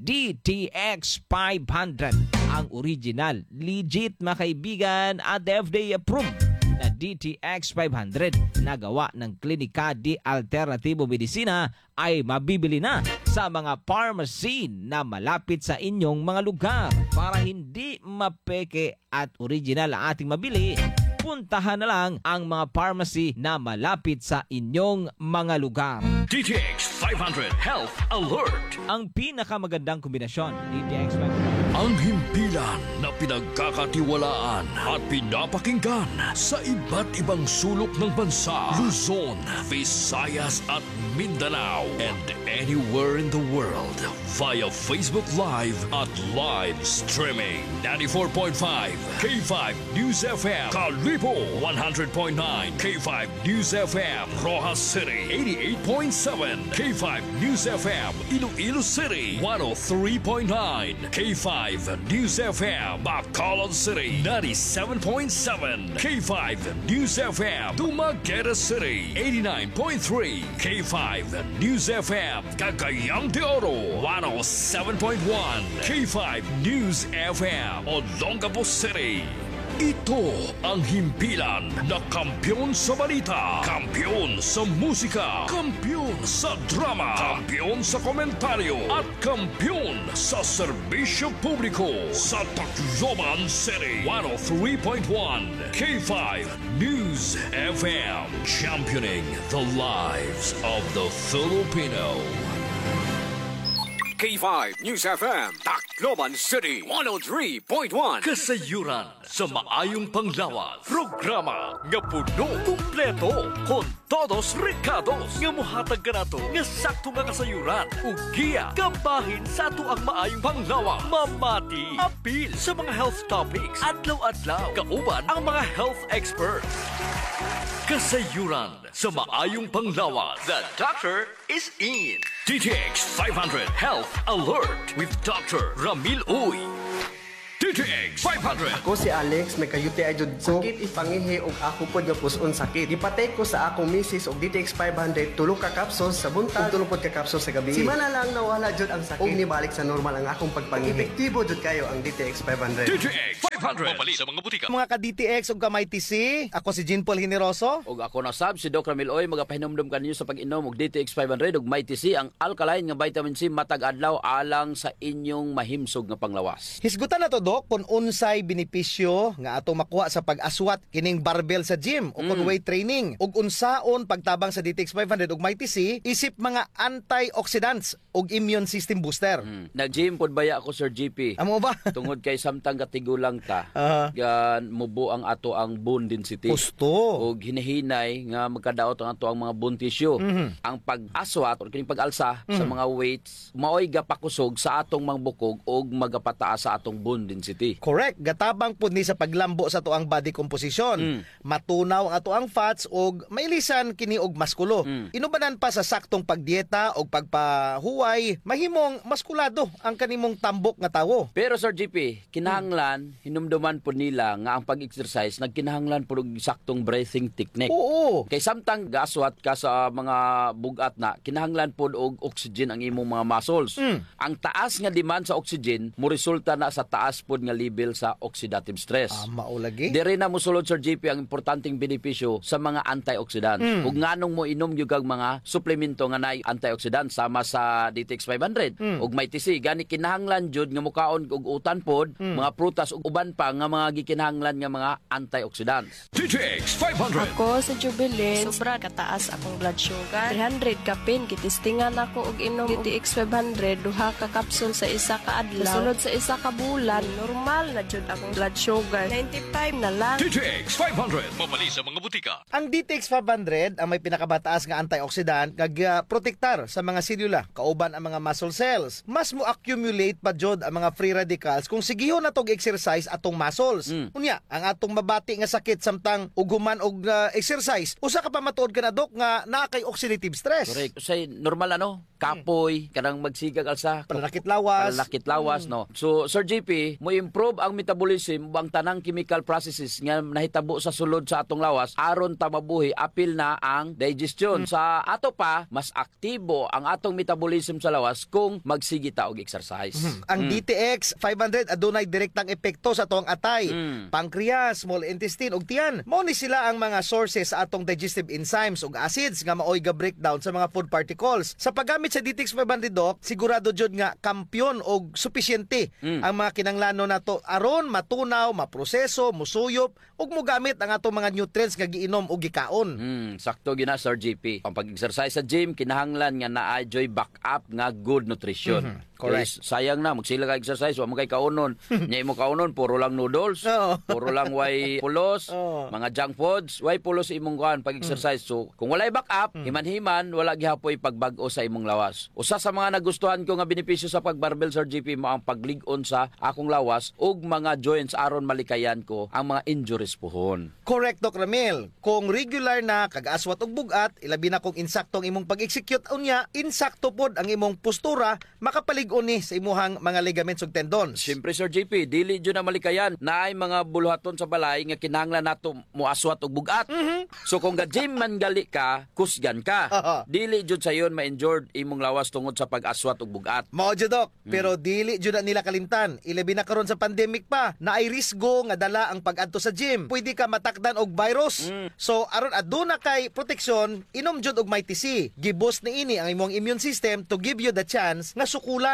DTX 500. Ang original, legit mga kaibigan at FDA approved na DTX 500 na gawa ng Klinika di Alternatibo Medicina ay mabibili na sa mga pharmacy na malapit sa inyong mga lugar. Para hindi mapeke at original ang ating mabili, puntahan na lang ang mga pharmacy na malapit sa inyong mga lugar. DTX 500 Health Alert. Ang pinakamagandang kombinasyon, DTX 500. Ang himpilan na pinagkakatiwalaan at pinapakinggan sa iba't ibang sulok ng bansa, Luzon, Visayas at Mindanao, and anywhere in the world via Facebook Live at live streaming. 94.5 K5 News FM, Kalibo 100.9 K5 News FM, Rojas City 88.7 K5 News FM, Iloilo City 103.9 K5 News FM, Bacolod City 97.7 K5 News FM, Dumaguete City 89.3 K5 News FM, Cagayan de Oro 107.1 K5 News FM, Olongapo City. Ito ang himpilan na kampiyon sa balita, kampiyon sa musika, kampiyon sa drama, kampiyon sa komentaryo, at kampiyon sa serbisyo publiko sa Tacloban City. 103.1 K5 News FM, championing the lives of the Filipino. K5 News FM, Tacloban City, 103.1. Kasayuran sa maayong panglawas. Programa nga puno kumpleto kon todos recados nga mohatag kanato nga sakto nga kasayuran ug giya kabahin sa ato ang maayong panglawas. Mamati apil sa mga health topics adlaw-adlaw kauban ang mga health experts. Kasayuran sa maayong panglawas. The doctor is in. DTX 500 Health Alert with Dr. Ramil Uy. DTX 500. Ako si Alex, may ka-UTI jud sakit ipangihi og ako pod nga puson sakit. Gipatay ko sa akong misis og DTX 500 tulo ka capsules sa buntag ug tulo pod ka capsules sa gabi. Simana lang nawala jud ang sakit ug nibalik sa normal ang akong pagpangihi. Epektibo jud kayo ang DTX 500. DTX 500. Mabali sa mga butika. Mga ka-DTX ug ka TC, ako si Jean Paul Generoso. Og ako na sab si Doc Ramil Oy, magapahinumdum kaninyo sa pag-inom og DTX 500 ug MyTC ang alkaline nga vitamin C matag adlaw alang sa inyong mahimsog nga panglawas. Hisgutan na to, Dok, kung unsay benepisyo nga atong makuha sa pag-aswat kining barbell sa gym o kung weight training ug unsaon pagtabang sa DTX 500 ug MyTC isip mga antioxidants ug immune system booster. Nag-gym pod baya ako Sir GP. Amo ba? Tungod kay samtang katigulang ta. Gan mubo ang ato ang bone density. Gusto. Og hinahinay nga magkadaot ang ato ang mga bone tissue. Ang pag-aswat o kining pag-alsa sa mga weights maoy gapakusog sa atong mga bukog og magapataas sa atong bone density. Correct. Gatabang po ni sa paglambo sa tuang body composition. Matunaw ang ato ang fats og mailisan kini og maskulo. Inubanan pa sa saktong pagdieta og pagpahuway, mahimong maskulado ang kanimong tambok nga tawo. Pero Sir GP, kinahanglan hinumduman po nila nga ang pag-exercise nagkinahanglan po og saktong breathing technique. Oo. Kay samtang gaswat ka sa mga bugat na, kinahanglan po og oxygen ang imong mga muscles. Ang taas nga demand sa oxygen mo resulta na sa taas po nga level sa oxidative stress. Maulagi. Diri na mosulod Sir GP ang importanteng benepisyo sa mga antioxidants. Ug nganong mo inom gyud kag mga suplemento nga nay antioxidants sama sa DTX 500 ug MyTC gani kinahanglan jud nga mukaon og utan pod, mga prutas ug uban pa nga mga gikinahanglan nga mga antioxidants. DTX 500. Ako sa Jubilin, sobra kataas akong blood sugar. 300 kapin, kitistingan ako og inom DTX 500, duha ka kapsul sa isa ka adlaw. Sunod sa isa ka bulan, normal na jud akong blood sugar. 95 na lang. DTX 500. Mabali sa mga butika. Ang DTX 500 ang may pinakabataas nga antioxidant nga protektar sa mga selula kauban ang mga muscle cells. Mas mo accumulate pa jud ang mga free radicals kung sigihon na tog exercise atong muscles. Unya, ang atong mabati nga sakit samtang uguman og exercise, usa ka pa matuod ka na, Dok, nga naa kay oxidative stress. Correct. Say normal kapoy kanang magsigag alsa, pananakit lawas, no. So Sir JP, mo improve ang metabolism ang tanang chemical processes nga nahitabo sa sulod sa atong lawas aron ta mabuhi apil na ang digestion. Sa ato pa mas aktibo ang atong metabolism sa lawas kung magsigi ta og exercise. Ang DTX 500 adunay direktang epekto sa atong atay, pancreas, small intestine ug tiyan. Mao ni sila ang mga sources sa atong digestive enzymes ug acids nga maoy ga breakdown sa mga food particles. Sa paggamit sa DTX 500, Doc, sigurado jud nga kampyon og supisyente ang mga kinahanglanon nato aron matunaw, maproseso, musuyop ug mogamit ang atong mga nutrients nga giinom ug gikaon. Sakto gina Sir JP. Ang pag-exercise sa gym kinahanglan nga naa-joy backup nga good nutrition. Correct. Sayang na magsila ka exercise wa mo kay kaunon. Nya imo kaunon puro lang noodles, puro lang way pulos, mga junk foods, way pulos imong kuan pag-exercise. So kung walay backup, himan-himan wala gihapoy pagbag-o sa imong lawas. Usa sa mga nagustuhan ko nga benepisyo sa pagbarbell Sir GP mo ang paglig-on sa akong lawas ug mga joints aron malikayan ko ang mga injuries puhon. Correct, Doc Ramil. Kung regular na kag-aswat og bugat, ilabi na kung insaktong imong pag-execute unya, insakto pod ang imong postura, makapalig-on ni sa imuhang mga ligaments ug tendons. Siyempre Sir JP, dili jud na malikayan naay mga buluhaton sa balay nga kinahanglan nato moaswat og bugat. So kung ga-gym man gali ka, kusgan ka. Dili jud sayon ma-injured imong lawas tungod sa pag-aswat og bugat. Mao jud, Doc, pero dili jud na nila kalimtan. Ilabi na karon sa pandemic pa, naay risgo nga dala ang pag-adto sa gym. Pwede ka matakdan og virus. So aron aduna kay proteksyon, inom jud og MyTC. Giboost ni ini ang imong immune system to give you the chance nga sukulan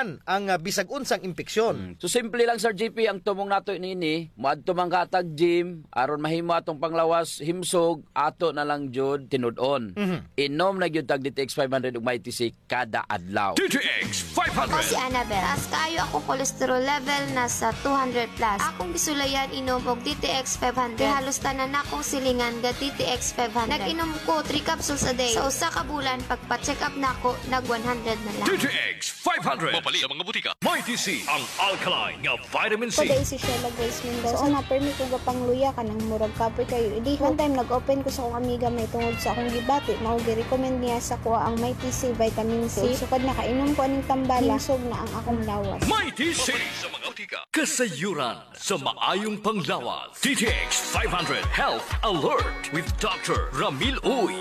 masolusyonan ang bisag unsang impeksyon. So simple lang Sir GP ang tumong nato nini, moadto man katag gym aron mahimo atong panglawas himsog ato na lang jud tinud-on. Inom na gyud tag DTX 500 ug MyTC kada adlaw. DTX Ako 500. si Annabel. As kaayo ako cholesterol level nasa 200 plus. Akong gisulayan inom og DTX 500. Halos tanan akong silingan ga DTX 500. Nag-inom ko 3 capsules a day. Sa usa ka bulan pagpa-check up nako nag 100 na lang. DTX 500. Mapali sa mga butika. MyTC, ang alkaline nga vitamin C. Kuday si Sheila Grace Mendoza. So, na-permit ko gapangluya ka ng murag kapoy kayo. Idi, one time nag-open ko sa akong amiga may tungod sa akong gibati. Mao gi-recommend niya sa kuha ang MyTC Vitamin C. Sukad nakainom ko aning tambala. Hinsog na ang akong lawas. MyTC sa mga butika. Kasayuran sa maayong panglawas. DTX 500 Health Alert with Dr. Ramil Uy.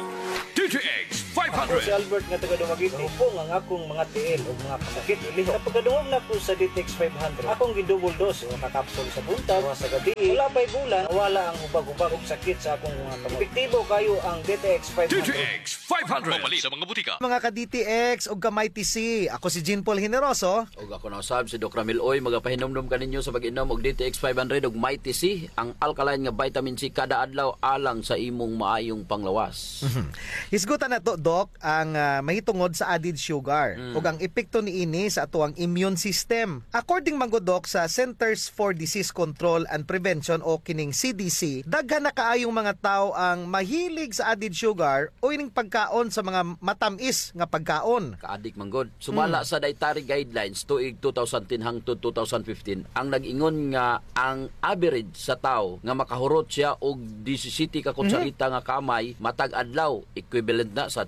DTX Ako si 500. Albert nga taga Dumaguete. Hupong ang akong mga tiil o mga pasakit iliho. Sa pagkadungog na ko sa DTX 500, akong gidouble dose o kakapsol sa buntag, o sa gabi. Wala pa'y bulan, wala ang hubag-hubag o sakit sa akong mga kamay. Epektibo kayo ang DTX 500. DTX 500. Mapali sa mga butika. Mga ka-DTX o ka-MyTC, ako si Jean Paul Generoso. Og ako na usab si Dr. Ramil Oy, magapahinomdom kaninyo sa pag-inom og DTX 500 ug MyTC, ang alkaline nga vitamin C kada adlaw alang sa imong maayong panglawas. Hisgutan na to, Doc, ang mahitungod sa added sugar ug ang epekto niini sa atuang immune system. According man gud, Doc, sa Centers for Disease Control and Prevention o kining CDC, daghan na kaayong mga tao ang mahilig sa added sugar o ining pagkaon sa mga matamis nga pagkaon. Kaadik manggod. Sumala sa dietary guidelines tuig 2010 hangtod 2015, ang nag-ingon nga ang average sa tao nga makahurot siya og 17 ka kutsarita nga kamay matag adlaw, equivalent na sa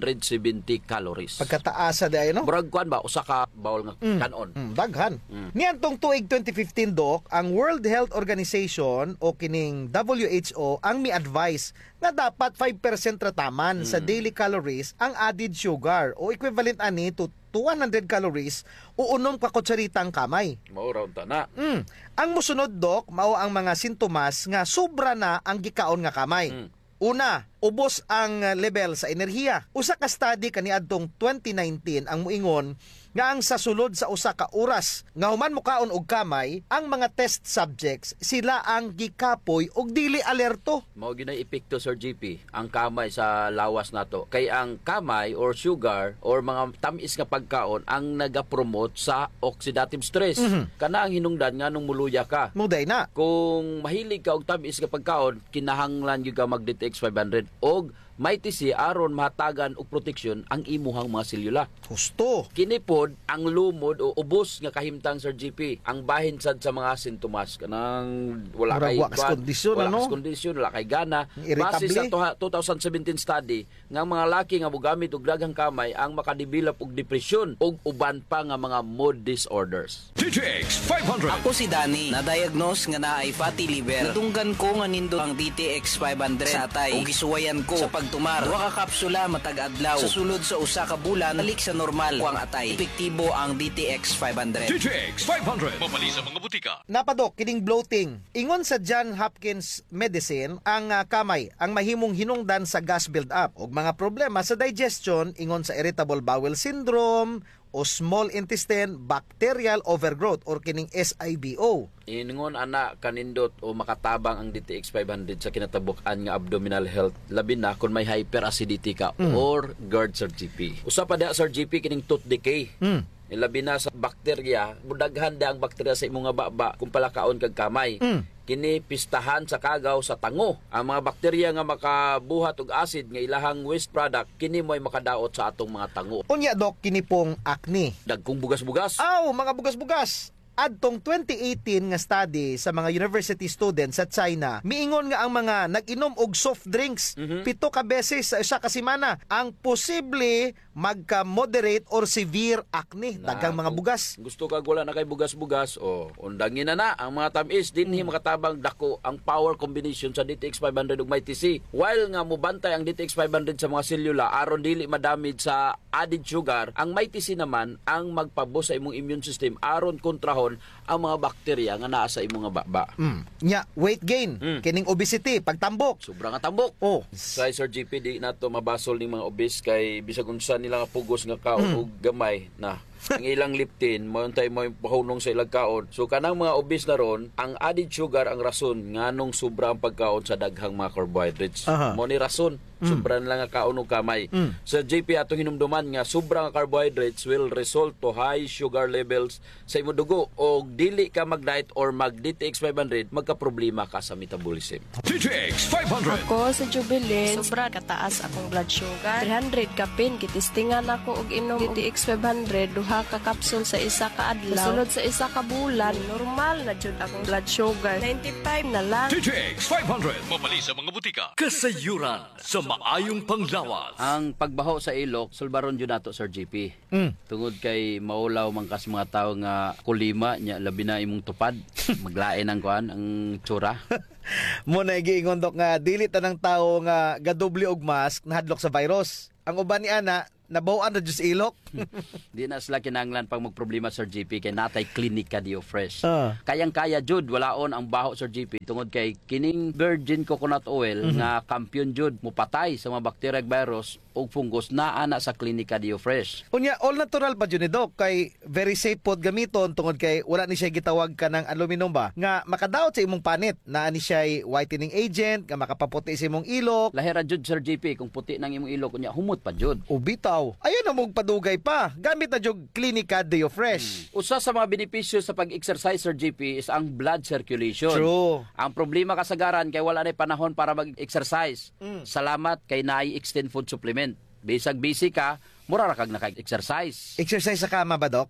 270 calories. Pagkataasa di ay, no? Murag kuan ba usa ka bawol nga kanon. Daghan. Niantong tuig 2015, Doc, ang World Health Organization o kining WHO ang mi-advise nga dapat 5% rataman sa daily calories ang added sugar o equivalent ani to 200 calories o 6 ka kutsaritang kamay. Mao raw ta na. Ang musunod, Doc, mao ang mga sintomas nga sobra na ang gikaon nga kamay. Una, ubos ang level sa enerhiya. Usa ka study kaniadtong 2019 ang muingon nga ang sa sulod sa usa ka oras nga human mukaon og kamay, ang mga test subjects sila ang gikapoy og dili alerto. Mao ginay epekto Sir GP ang kamay sa lawas nato. Kay ang kamay or sugar or mga tamis nga pagkaon ang nagapromote sa oxidative stress. Kana ang hinungdan nga nung muluya ka. Muday na. Kung mahilig ka og tamis nga pagkaon, kinahanglan gyud ka mag DTX 500 og MyTC aron mahatagan og proteksyon ang imuhang mga selula. Husto. Kini pod ang lumod o ubos nga kahimtang Sir GP, ang bahin sad sa mga sintomas kanang wala kay kondisyon, wala kondisyon, wala kay gana. Base sa 2017 study nga mga laki nga mogamit og daghang kamay ang makadevelop og depresyon og uban pa nga mga mood disorders. DTX 500. Ako si Danny, na-diagnose nga naay fatty liver. Natunggan ko nga nindo ang DTX 500 sa atay. O gisuwayan ko sa pagtumar. Duha ka kapsula matag adlaw. Sa sulod sa usa ka bulan, balik sa normal kuang atay. Epektibo ang DTX 500. DTX 500. Mapali sa mga butika. Napadok, kining bloating. Ingon sa John Hopkins Medicine, ang kamay ang mahimong hinungdan sa gas build-up o mga problema sa digestion, ingon sa irritable bowel syndrome o small intestine bacterial overgrowth or kining SIBO. Ingon ana kanindot o makatabang ang DTX 500 sa kinatabuk-an nga abdominal health, labi na kung may hyperacidity ka or GERD, Sir GP. Usa pa da Sir GP kining tooth decay. Labi na sa bakterya, mudaghan da ang bakterya sa imong nga baba kung palakaon kag kamay. Kini pistahan sa kagaw sa tango. Ang mga bakterya nga makabuhat og acid nga ilahang waste product, kini mo'y makadaot sa atong mga tango. Unya, Doc, kini pong acne. Dagkong bugas-bugas. Mga bugas-bugas. Adtong 2018 nga study sa mga university students sa China, miingon nga ang mga nag-inom og soft drinks 7 ka beses sa isa ka semana ang posible magka-moderate or severe acne, daghang mga bugas. Gusto ka wala na kay bugas-bugas, undangin na ang mga tamis dinhi makatabang dako ang power combination sa DTX 500 ug MyTC. While nga mobantay ang DTX 500 sa mga selula aron dili madamage sa added sugar, ang MyTC naman ang magpabos sa imong immune system aron kontrahon ang mga bakterya nga naa sa imong baba. Nya, weight gain, kining obesity, pagtambok. Sobra nga tambok. Sa Sir GP di nato mabasol ning mga obese kay bisag unsa nila nga pugos nga kaon og gamay na ang ilang leptin mo tay mo pahunong sa ilang kaon. So kanang mga obese na ron, ang added sugar ang rason nganong sobra ang pagkaon sa daghang mga carbohydrates. Mo ni rason. Sobra na lang ang kaon og kamay. Sa JP atong hinumduman nga sobrang carbohydrates will result to high sugar levels sa imong dugo og dili ka mag-diet or mag-DTX 500 magka-problema ka sa metabolism. DTX 500. Ako sa Jubilee, sobra kataas akong blood sugar. 300 kapin, kitistingan ako og inom DTX 500, duha ka kapsul sa isa ka adlaw. Sulod sa isa ka bulan, normal na jud akong blood sugar. 95 na lang. DTX 500. Mabali sa mga butika. Kasayuran sa maayong panglawas. Ang pagbaho sa ilok, sulbaron jud nato Sir JP. Tungod kay maulaw man kas mga tawo nga kulima nya labi na imong tupad, maglain ang kuan ang tsura. Mo na giingon dok nga dili tanang tawo nga gadoble og mask nahadlok sa virus. Ang uban ni ana nabawaan na jud sa ilok. Di na sila kinahanglan pag magproblema Sir JP kay natay klinika Dio Fresh. Kayang-kaya jud walaon ang baho Sir JP tungod kay kining virgin coconut oil nga kampiyon jud mupatay sa mga bacteria ug virus ug fungus naa na sa klinika Dio Fresh. Unya all natural pa jud ni dok kay very safe pod gamiton tungod kay wala ni siya gitawag kanang aluminum ba nga makadaot sa imong panit naa ni siya whitening agent nga makapaputi sa imong ilok. Lahira jud Sir JP kung puti nang imong ilok unya humot pa jud. Ubitaw. Ayun na mong padugay pa. Gamit na jud klinika Dio Fresh. Usa sa mga benepisyo sa pag-exercise Sir JP is ang blood circulation. True. Ang problema kasagaran kay wala na panahon para mag-exercise. Salamat kay naay extend food supplement. Bisag busy ka, mura ra kag naka-exercise. Exercise sa kama ba, Dok?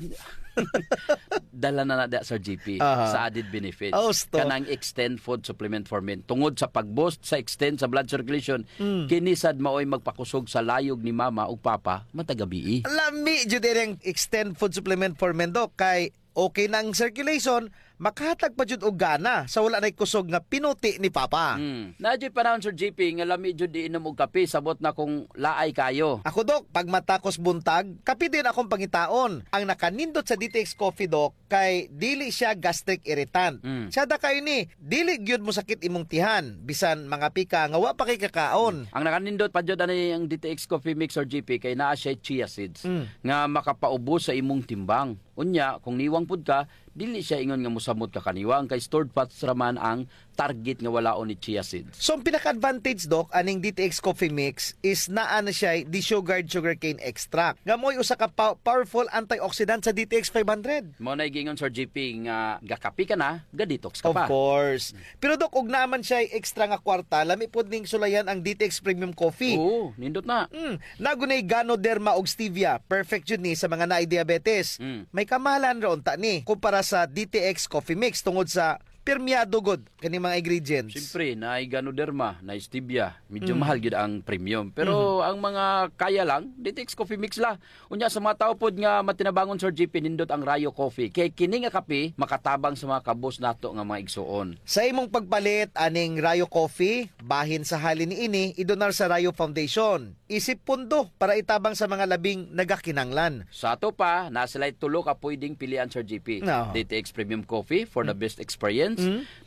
Dala na Sir GP sa added benefits. Kanang extend food supplement for men. Tungod sa pag-boost sa extend sa blood circulation, kinisad maoy magpakusog sa layog ni mama ug papa matagabi. Lami jud ang extend food supplement for men, Dok, kay okay na ang circulation, makahatag pa jud og gana sa wala nay kusog nga pinuti ni papa. Nadyo panahon Sir JP nga lami jud di inom og kape sabot na kung laay kayo. Ako Dok, pag matakos buntag, kape din akong pangitaon. Ang nakanindot sa DTX Coffee Dok kay dili siya gastric irritant. Sada kayo ni, dili gyud mo sakit imong tihan bisan mga pika nga wa pa kay kakaon. Ang nakanindot pa jud ani ang DTX Coffee Mix Sir JP kay naa siya chia seeds nga makapaubos sa imong timbang. Unya, kung niwang pud ka, dili siya ingon nga musamot ka kaniwang kay stored fats raman ang target nga walaon ni chia seeds. So ang pinaka-advantage Dok aning DTX Coffee Mix is naa na siya desugared sugarcane extract. Nga mo'y usa ka powerful antioxidant sa DTX 500. Mo na gingon Sir JP nga gakapi ka na, ga-detox ka pa. Of course. Pero Dok, og naman siya extra nga kwarta, lami pod ning sulayan ang DTX Premium Coffee. Oo, nindot na. Nagunay Ganoderma og stevia, perfect jud ni sa mga naay diabetes. May kamahalan ra unta ni kumpara sa DTX Coffee Mix tungod sa permeado god kani mga ingredients. Siyempre, naay Ganoderma, naay stevia, medyo mahal gid ang premium. Pero ang mga kaya lang, DTX Coffee Mix la. Unya sa mga tao pod nga matinabangon Sir JP nindot ang Rayo Coffee. Kay kini nga kape makatabang sa mga kabos nato nga mga igsuon. Sa imong pagpalit aning Rayo Coffee, bahin sa halin niini idonar sa Rayo Foundation. Isip pundo para itabang sa mga labing nagakinanglan. Sa ato pa, nasilay tulo ka pwedeng pilian Sir JP. DTX Premium Coffee for the best experience.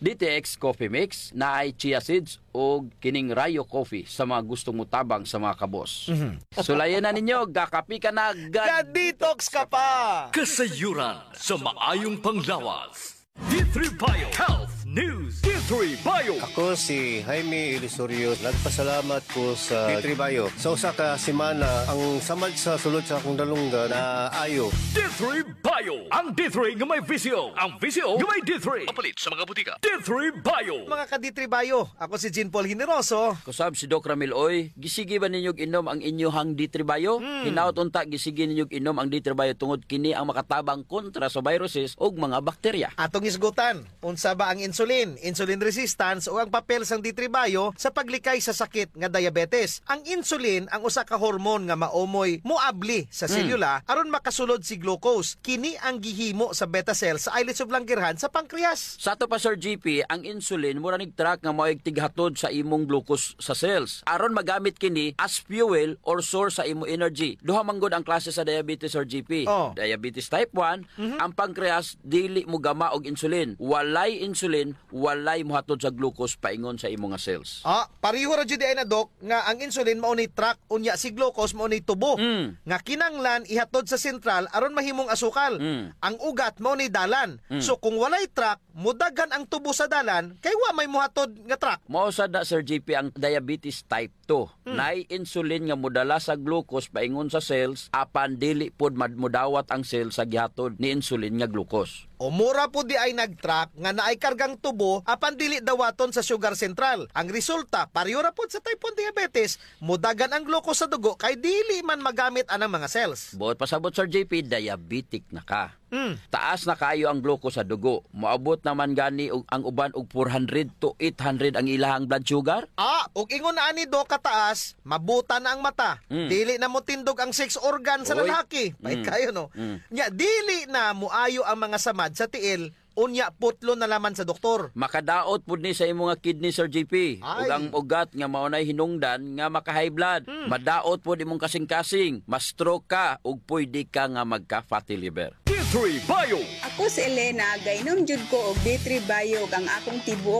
DTX Coffee Mix na ay chia seeds o kining Rayo Coffee sa mga gustong mutabang sa mga kabos. Sulayan na ninyo, gakapi ka na, ga-detox ka pa! Kasayuran sa maayong panglawas. D3 Bio Health News. D3 Bio. Ako si Jaime Ilisorio. Nagpasalamat ko sa D3 Bio. Sa usa ka semana, ang samad sa sulod sa akong dalungga na ayo. D3 Bio. Ang D3 nga may visio. Ang visio nga may D3. Papalit sa mga butika. D3 Bio. Mga ka-D3 Bio, ako si Jean Paul Generoso. Kusab si Doc Ramil Oy. Gisigi ba ninyog inom ang inyohang D3 Bio? Hinaut unta gisigi ninyog inom ang D3 Bio tungod kini ang makatabang kontra sa viruses ug mga bakterya. Atong isgutan, unsa ba ang insulin resistance o ang papel sang D3 Bio sa paglikay sa sakit nga diabetes. Ang insulin ang usa ka hormone nga maomoy moabli sa selula aron makasulod si glucose. Kini ang gihimo sa beta cells sa islets of Langerhans sa pancreas. Sa ato pa Sir GP, ang insulin mura nig track nga mao'y tighatod sa imong glucose sa cells aron magamit kini as fuel or source sa imong energy. Duha man gud ang klase sa diabetes Sir GP. Diabetes type 1, ang pancreas dili mo gama og insulin. Walay insulin, walay mohatod sa glucose paingon sa imong nga cells. Pareho ra jud ay na dok nga ang insulin mao ni truck unya si glucose mao ni tubo. Nga kinanglan ihatod sa sentral aron mahimong asukal. Ang ugat mao ni dalan. So kung walay truck, mudagan ang tubo sa dalan kay wa may mohatod nga truck. Mao sad na Sir JP ang diabetes type 2. Nay insulin nga modala sa glucose paingon sa cells apan dili pod mudawat ang cell sa gihatod ni insulin nga glucose. O mura po di ay nag-track nga naay kargang tubo apan dili dawaton sa sugar central. Ang resulta, pareho ra pod sa type 1 diabetes, mudagan ang glucose sa dugo kay dili man magamit anang mga cells. Buot pasabot Sir JP, diabetic na ka. Taas na kayo ang glucose sa dugo. Moabot naman gani ang uban og 400 to 800 ang ilahang blood sugar. Og ingon na ani do kataas, mabuta na ang mata. Dili na mo tindog ang sex organ sa lalaki. Pait kayo no. Nya dili na muayo ang mga samad sa tiil. Unya putlo na laman sa doktor. Makadaot pud ni sa imong nga kidney Sir JP. Ug ang ugat nga maunay hinungdan nga maka-high blood. Madaot pud imong kasing-kasing, ma-stroke ka ug pwede ka nga magka-fatty liver. D3 Bio. Ako si Elena, gainom jud ko og D3 Bio ang akong tibuok